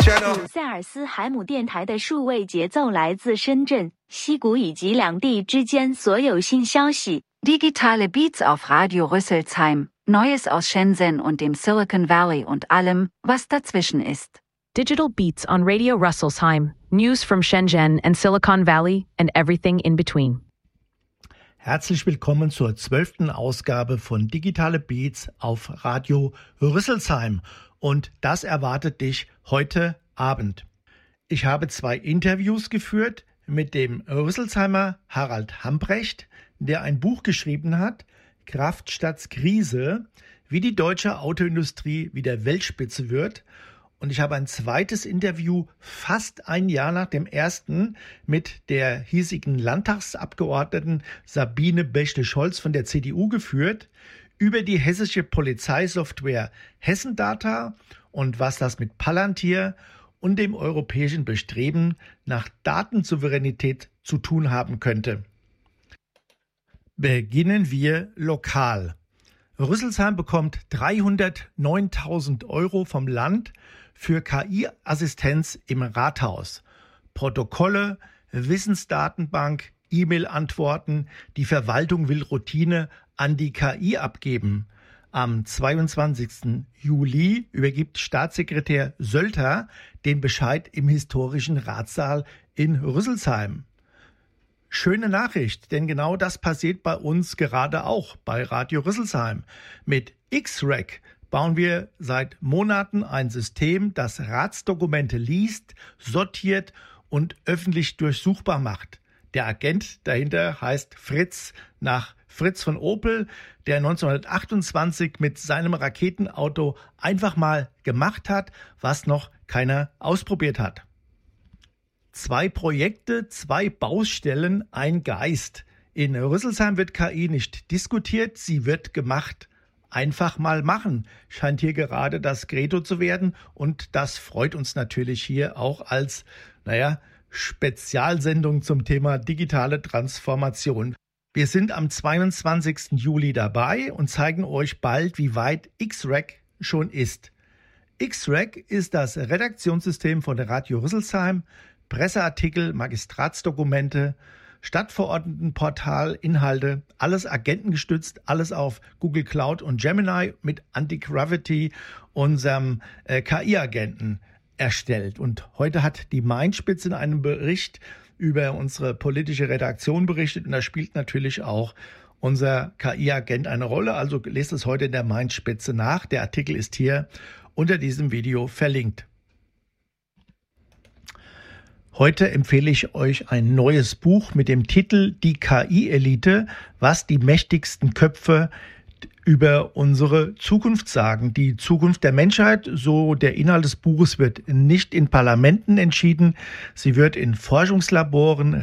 塞尔斯海姆电台的数位节奏来自深圳、西谷以及两地之间所有新消息。 Digitale Beats auf Radio Rüsselsheim, Neues aus Shenzhen und dem Silicon Valley und allem, was dazwischen ist. Digital Beats on Radio Rüsselsheim, news from Shenzhen and Silicon Valley and everything in between. Herzlich willkommen zur 12. Ausgabe von Digitale Beats auf Radio Rüsselsheim. Und das erwartet dich heute Abend. Ich habe 2 Interviews geführt mit dem Rüsselsheimer Harald Hambrecht, der ein Buch geschrieben hat, Kraft statt Krise, wie die deutsche Autoindustrie wieder Weltspitze wird. Und ich habe ein zweites Interview fast ein Jahr nach dem ersten mit der hiesigen Landtagsabgeordneten Sabine Bächle-Scholz von der CDU geführt, über die hessische Polizeisoftware Hessendata und was das mit Palantir und dem europäischen Bestreben nach Datensouveränität zu tun haben könnte. Beginnen wir lokal. Rüsselsheim bekommt 309.000 € vom Land für KI-Assistenz im Rathaus. Protokolle, Wissensdatenbank, E-Mail-Antworten, die Verwaltung will Routine an die KI abgeben. Am 22. Juli übergibt Staatssekretär Sölter den Bescheid im historischen Ratssaal in Rüsselsheim. Schöne Nachricht, denn genau das passiert bei uns gerade auch bei Radio Rüsselsheim. Mit X-Rec bauen wir seit Monaten ein System, das Ratsdokumente liest, sortiert und öffentlich durchsuchbar macht. Der Agent dahinter heißt Fritz, nach Fritz von Opel, der 1928 mit seinem Raketenauto einfach mal gemacht hat, was noch keiner ausprobiert hat. 2 Projekte, 2 Baustellen, ein Geist. In Rüsselsheim wird KI nicht diskutiert, sie wird gemacht. Einfach mal machen, scheint hier gerade das Credo zu werden und das freut uns natürlich hier auch als, Spezialsendung zum Thema digitale Transformation. Wir sind am 22. Juli dabei und zeigen euch bald, wie weit X-Rec schon ist. X-Rec ist das Redaktionssystem von Radio Rüsselsheim, Presseartikel, Magistratsdokumente, Stadtverordnetenportal, Inhalte, alles agentengestützt, alles auf Google Cloud und Gemini mit Anti-Gravity, unserem KI-Agenten, erstellt. Und heute hat die Mainspitze in einem Bericht über unsere politische Redaktion berichtet und da spielt natürlich auch unser KI-Agent eine Rolle. Also lest es heute in der Mainspitze nach. Der Artikel ist hier unter diesem Video verlinkt. Heute empfehle ich euch ein neues Buch mit dem Titel Die KI-Elite, was die mächtigsten Köpfe über unsere Zukunft sagen. Die Zukunft der Menschheit, so der Inhalt des Buches, wird nicht in Parlamenten entschieden. Sie wird in Forschungslaboren,